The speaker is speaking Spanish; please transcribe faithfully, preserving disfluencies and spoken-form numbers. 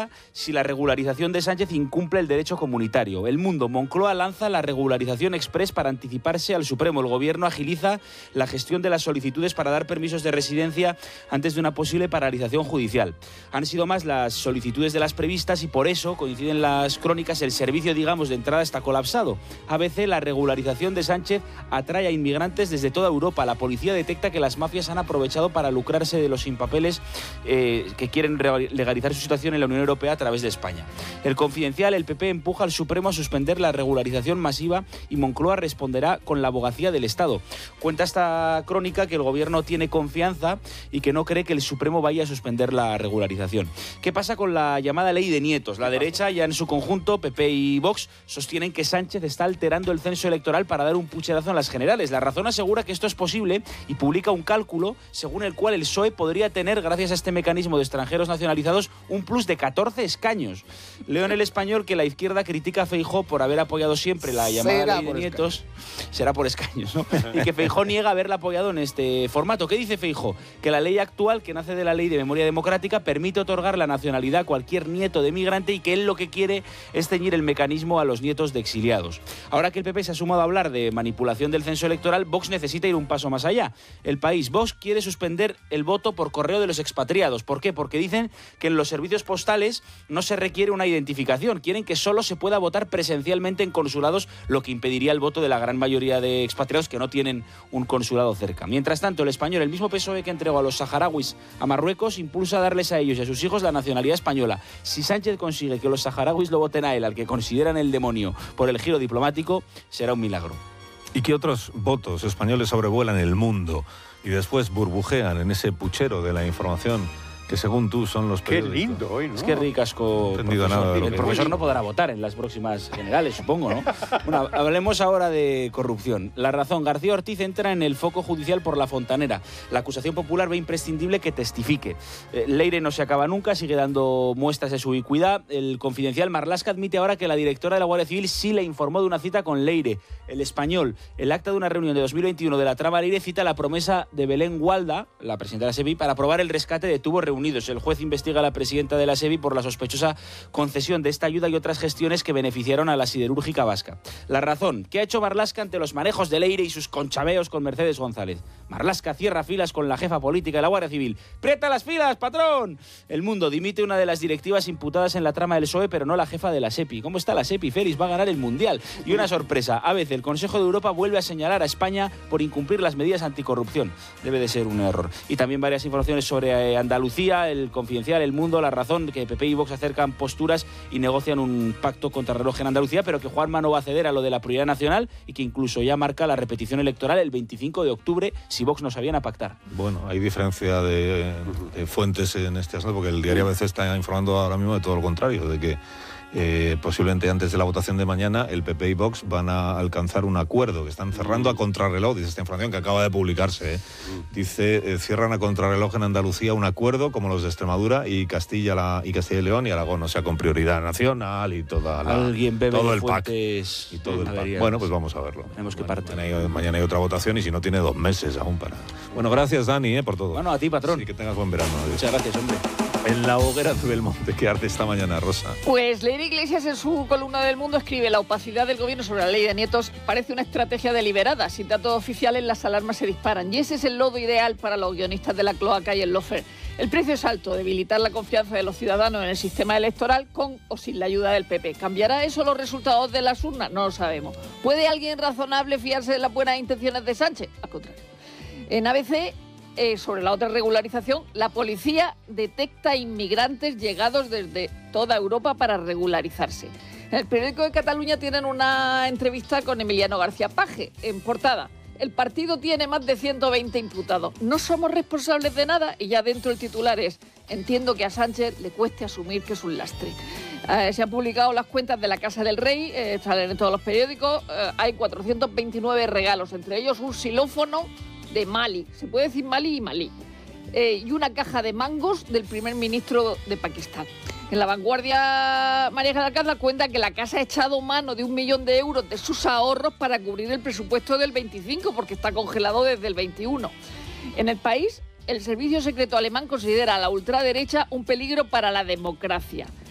pasa si la regularización de Sánchez incumple el derecho comunitario. El Mundo: Moncloa lanza la regularización express para anticiparse al Supremo. El Gobierno agiliza la gestión de las solicitudes para dar permisos de residencia antes de una posible paralización judicial. Han sido más las solicitudes de las previstas y por eso, coinciden las crónicas, el servicio, digamos, de entrada está colapsado. A B C: la regularización de Sánchez atrae a inmigrantes desde toda Europa. La policía detecta que las mafias han aprovechado para lucrarse de los sin papeles eh, que quieren legalizar su situación en la Unión Europea a través de España. El Confidencial: el P P empuja al Supremo a suspender la regularización masiva y Moncloa responderá con la abogacía del Estado. Cuenta esta crónica que el Gobierno tiene confianza y que no cree que el Supremo vaya a suspender la regularización. ¿Qué pasa con la llamada ley de nietos? La derecha, ya en su conjunto, P P y Vox, sostienen que Sánchez está alterando el censo electoral para dar un pucherazo en las generales. La Razón asegura que esto es posible y publica un cálculo según el cual el P S O E podría tener, gracias a este mecanismo de extranjeros nacionalizados, un plus de catorce escaños. Leo en El Español que la izquierda critica a Feijóo por haber apoyado siempre la llamada Será ley de nietos. Escaños. Será por escaños, ¿no? Y que Feijóo niega haberla apoyado en este formato. ¿Qué dice Feijóo? Que la ley actual, que nace de la Ley de Memoria Democrática, permite otorgar la nacionalidad a cualquier nieto de migrante y que él lo que quiere es ceñir el mecanismo a los nietos de exiliados. Ahora que el P P se ha sumado a hablar de manipulación del censo electoral, Vox necesita ir un paso más allá. El País: Vox quiere suspender el voto por correo de los expatriados. ¿Por qué? Porque dicen que en los servicios postales no se requiere una identificación. Quieren que solo se pueda votar presencialmente en consulados, lo que impediría el voto de la gran mayoría de expatriados que no tienen un consulado cerca. Mientras tanto, El Español: el mismo P S O E que entregó a los saharauis a Marruecos impulsa a darles a ellos y a sus hijos la nacionalidad española. Si Sánchez consigue que los saharauis lo voten a él, al que consideran el demonio, por el giro diplomático, será un milagro. ¿Y qué otros votos españoles sobrevuelan el mundo y después burbujean en ese puchero de la información que según tú son los periódicos? Qué lindo hoy, ¿no? Es que ricasco. No he entendido nada de lo El que profesor dices. no podrá votar en las próximas generales, supongo, ¿no? Bueno, hablemos ahora de corrupción. La Razón: García Ortiz entra en el foco judicial por La Fontanera. La acusación popular ve imprescindible que testifique. Eh, Leire no se acaba nunca, sigue dando muestras de su ubicuidad. El Confidencial: Marlaska admite ahora que la directora de la Guardia Civil sí le informó de una cita con Leire. El Español: el acta de una reunión de dos mil veintiuno de la trama Leire cita la promesa de Belén Gualda, la presidenta de la SEBI, para aprobar el rescate de tubos reunidos. El juez investiga a la presidenta de la SEBI por la sospechosa concesión de esta ayuda y otras gestiones que beneficiaron a la siderúrgica vasca. La Razón: ¿qué ha hecho Marlaska ante los manejos de Leire y sus conchabeos con Mercedes González? Marlaska cierra filas con la jefa política de la Guardia Civil. ¡Prieta las filas, patrón! El Mundo: dimite una de las directivas imputadas en la trama del P S O E, pero no la jefa de la SEPI. ¿Cómo está la SEPI, Félix? Va a ganar el Mundial. Y una sorpresa: a veces el Consejo de Europa vuelve a señalar a España por incumplir las medidas anticorrupción. Debe de ser un error. Y también varias informaciones sobre eh, Andalucía. El Confidencial, El Mundo, La Razón, que P P y Vox acercan posturas y negocian un pacto contrarreloj en Andalucía, pero que Juanma no va a ceder a lo de la prioridad nacional y que incluso ya marca la repetición electoral el veinticinco de octubre si Vox no sabían a pactar. Bueno, hay diferencia de, de fuentes en este asunto, porque el diario A B C está informando ahora mismo de todo lo contrario, de que Eh, posiblemente antes de la votación de mañana el P P y Vox van a alcanzar un acuerdo, que están cerrando a contrarreloj, dice esta información que acaba de publicarse, ¿eh? Dice, eh, cierran a contrarreloj en Andalucía un acuerdo como los de Extremadura y Castilla, la, y Castilla y León y Aragón, o sea, con prioridad nacional y toda la, Alguien bebe todo de el pack. fuentes Y todo el pack. averiadas. Bueno, pues vamos a verlo. Tenemos que Bueno, parte. mañana, hay, mañana hay otra votación y si no tiene dos meses aún para... Bueno, gracias Dani, ¿eh? por todo. Bueno, a ti, patrón. Sí, que tengas buen verano. Adiós. Muchas gracias, hombre. En la hoguera de Belmonte, ¿qué arte esta mañana, Rosa? Pues Leire Iglesias en su columna del Mundo escribe: la opacidad del gobierno sobre la ley de nietos parece una estrategia deliberada. Sin datos oficiales las alarmas se disparan y ese es el lodo ideal para los guionistas de La Cloaca y el Lofer. El precio es alto: debilitar la confianza de los ciudadanos en el sistema electoral con o sin la ayuda del P P. ¿Cambiará eso los resultados de las urnas? No lo sabemos. ¿Puede alguien razonable fiarse de las buenas intenciones de Sánchez? Al contrario. En A B C... Eh, sobre la otra regularización, la policía detecta inmigrantes llegados desde toda Europa para regularizarse. En el periódico de Cataluña tienen una entrevista con Emiliano García Paje, en portada: el partido tiene más de ciento veinte imputados. No somos responsables de nada. Y ya dentro el titular es: entiendo que a Sánchez le cueste asumir que es un lastre. Eh, se han publicado las cuentas de la Casa del Rey, eh, salen en todos los periódicos. Eh, hay cuatrocientos veintinueve regalos, entre ellos un xilófono de Mali, se puede decir Mali y Malí, eh, y una caja de mangos del primer ministro de Pakistán. En La Vanguardia, María de Alcázar cuenta que la casa ha echado mano de un millón de euros de sus ahorros para cubrir el presupuesto del veinticinco, porque está congelado desde el veintiuno. En El País, el servicio secreto alemán considera a la ultraderecha un peligro para la democracia.